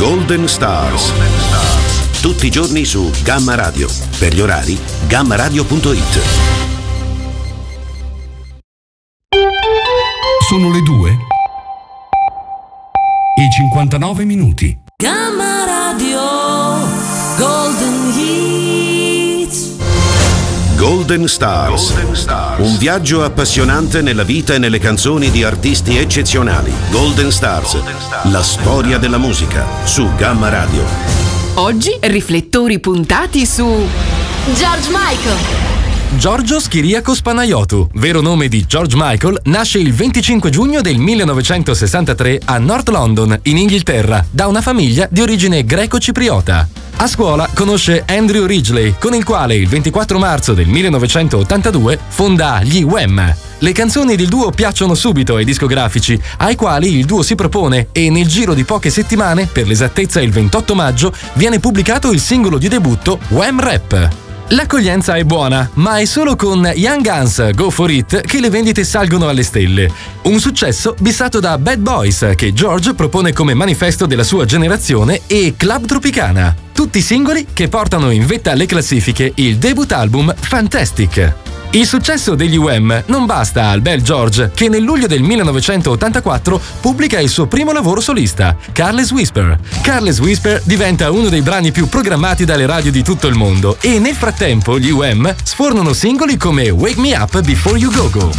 Golden Stars. Tutti i giorni su Gamma Radio. Per gli orari, gammaradio.it. Sono le 2 e 59 minuti. Gamma Radio Golden Hits. Golden Stars. Un viaggio appassionante nella vita e nelle canzoni di artisti eccezionali. Golden Stars. La storia della musica su Gamma Radio. Oggi riflettori puntati su George Michael. Giorgio Schiriakos Panayiotou, vero nome di George Michael, nasce il 25 giugno del 1963 a North London, in Inghilterra, da una famiglia di origine greco-cipriota. A scuola conosce Andrew Ridgeley, con il quale il 24 marzo del 1982 fonda gli Wham. Le canzoni del duo piacciono subito ai discografici, ai quali il duo si propone, e nel giro di poche settimane, per l'esattezza il 28 maggio, viene pubblicato il singolo di debutto Wham Rap. L'accoglienza è buona, ma è solo con Young Guns Go For It che le vendite salgono alle stelle. Un successo bissato da Bad Boys, che George propone come manifesto della sua generazione, e Club Tropicana. Tutti singoli che portano in vetta alle classifiche il debut album Fantastic. Il successo degli Wham non basta al bel George, che nel luglio del 1984 pubblica il suo primo lavoro solista, Careless Whisper. Careless Whisper diventa uno dei brani più programmati dalle radio di tutto il mondo, e nel frattempo gli Wham sfornano singoli come Wake Me Up Before You Go Go.